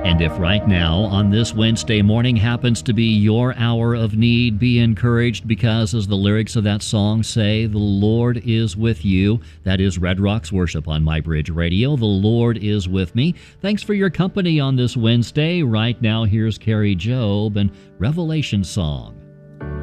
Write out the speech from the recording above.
And if right now, on this Wednesday morning, happens to be your hour of need, be encouraged because, as the lyrics of that song say, the Lord is with you. That is Red Rocks Worship on MyBridge Radio. The Lord is with me. Thanks for your company on this Wednesday. Right now, here's Carrie Job and Revelation Song.